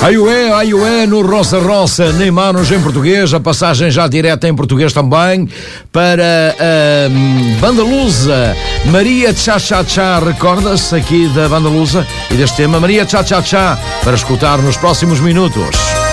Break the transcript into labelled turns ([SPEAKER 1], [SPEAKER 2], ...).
[SPEAKER 1] Ai ué, no Roça Roça, nem manos em português, a passagem já direta em português também, para a Banda Lusa, Maria Tchá Tchá Tchá, recorda-se aqui da Banda Lusa e deste tema, Maria Tchá Tchá Tchá, para escutar nos próximos minutos.